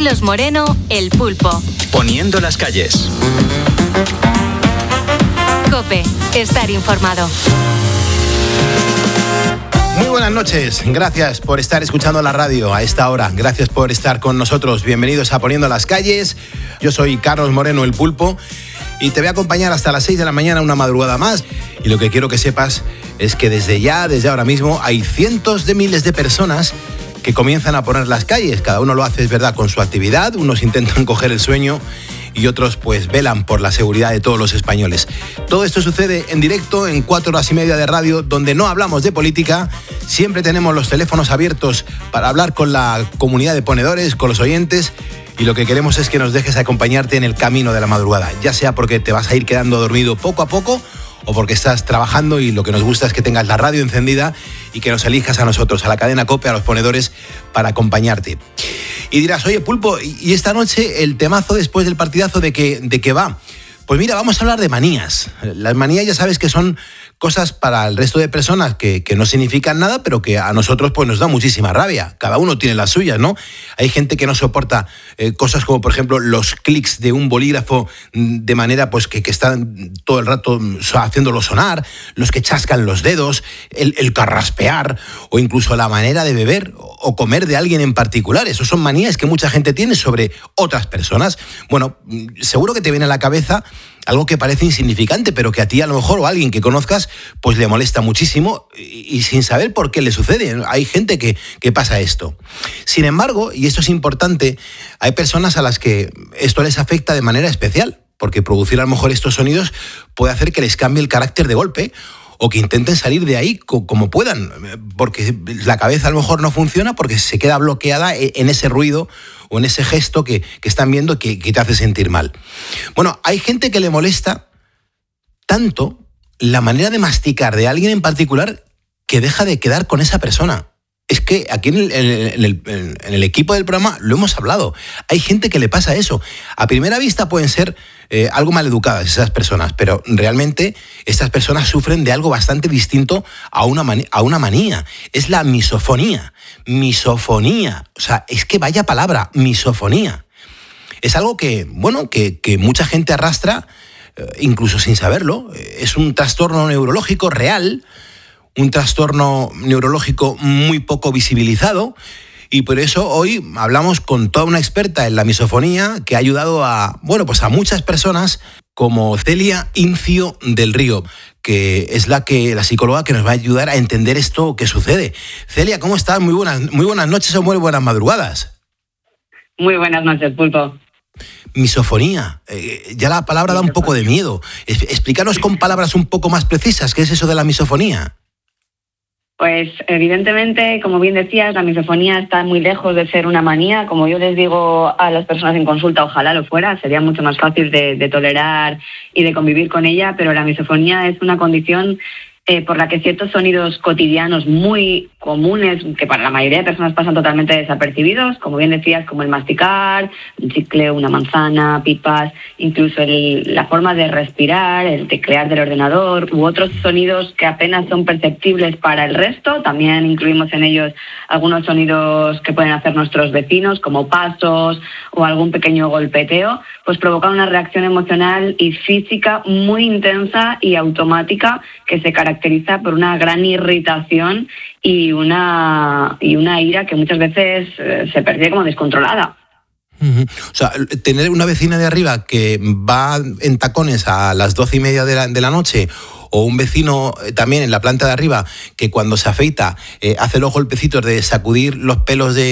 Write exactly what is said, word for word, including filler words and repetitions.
Carlos Moreno, El Pulpo. Poniendo las calles. COPE, estar informado. Muy buenas noches, gracias por estar escuchando la radio a esta hora, gracias por estar con nosotros, bienvenidos a Poniendo las calles. Yo soy Carlos Moreno, El Pulpo, y te voy a acompañar hasta las seis de la mañana, una madrugada más, y lo que quiero que sepas es que desde ya, desde ahora mismo, hay cientos de miles de personas que comienzan a poner las calles. Cada uno lo hace, es verdad, con su actividad, unos intentan coger el sueño y otros pues velan por la seguridad de todos los españoles. Todo esto sucede en directo en cuatro horas y media de radio, donde no hablamos de política, siempre tenemos los teléfonos abiertos para hablar con la comunidad de ponedores, con los oyentes, y lo que queremos es que nos dejes acompañarte en el camino de la madrugada, ya sea porque te vas a ir quedando dormido poco a poco o porque estás trabajando, y lo que nos gusta es que tengas la radio encendida y que nos elijas a nosotros, a la cadena COPE, a los ponedores, para acompañarte. Y dirás, oye, Pulpo, ¿y esta noche el temazo después del partidazo de qué de qué va? Pues mira, vamos a hablar de manías. Las manías ya sabes que son cosas para el resto de personas que, que no significan nada, pero que a nosotros pues nos da muchísima rabia. Cada uno tiene las suyas, ¿no? Hay gente que no soporta eh, cosas como, por ejemplo, los clics de un bolígrafo de manera pues que, que están todo el rato haciéndolo sonar, los que chascan los dedos, el, el carraspear, o incluso la manera de beber o comer de alguien en particular. Esos son manías que mucha gente tiene sobre otras personas. Bueno, seguro que te viene a la cabeza algo que parece insignificante, pero que a ti a lo mejor, o a alguien que conozcas, pues le molesta muchísimo y, y sin saber por qué le sucede. Hay gente que, que pasa esto. Sin embargo, y esto es importante, hay personas a las que esto les afecta de manera especial, porque producir a lo mejor estos sonidos puede hacer que les cambie el carácter de golpe, o que intenten salir de ahí como puedan, porque la cabeza a lo mejor no funciona porque se queda bloqueada en ese ruido o en ese gesto que, que están viendo que, que te hace sentir mal. Bueno, hay gente que le molesta tanto la manera de masticar de alguien en particular que deja de quedar con esa persona. Es que aquí en el, en, el, en el equipo del programa lo hemos hablado. Hay gente que le pasa eso. A primera vista pueden ser eh, algo maleducadas esas personas, pero realmente estas personas sufren de algo bastante distinto a una, mani- a una manía. Es la misofonía. Misofonía. O sea, es que vaya palabra, misofonía. Es algo que, bueno, que, que mucha gente arrastra, eh, incluso sin saberlo. Es un trastorno neurológico real, un trastorno neurológico muy poco visibilizado, y por eso hoy hablamos con toda una experta en la misofonía que ha ayudado a, bueno, pues a muchas personas, como Celia Incio del Río, que es la que la psicóloga que nos va a ayudar a entender esto que sucede. Celia, ¿cómo estás? Muy buenas, muy buenas noches o muy buenas madrugadas. Muy buenas noches, Pulpo. Misofonía, eh, ya la palabra da un poco de miedo. Es, explícanos con palabras un poco más precisas, ¿qué es eso de la misofonía? Pues evidentemente, como bien decías, la misofonía está muy lejos de ser una manía. Como yo les digo a las personas en consulta, ojalá lo fuera, sería mucho más fácil de, de tolerar y de convivir con ella, pero la misofonía es una condición eh, por la que ciertos sonidos cotidianos muy comunes, que para la mayoría de personas pasan totalmente desapercibidos, como bien decías, como el masticar, un chicle, una manzana, pipas, incluso el, la forma de respirar, el teclear del ordenador u otros sonidos que apenas son perceptibles para el resto. También incluimos en ellos algunos sonidos que pueden hacer nuestros vecinos, como pasos o algún pequeño golpeteo, pues provocan una reacción emocional y física muy intensa y automática que se caracteriza por una gran irritación y una y una ira que muchas veces eh, se percibe como descontrolada. Uh-huh. O sea, tener una vecina de arriba que va en tacones a las doce y media de la, de la noche, o un vecino también en la planta de arriba que cuando se afeita eh, hace los golpecitos de sacudir los pelos de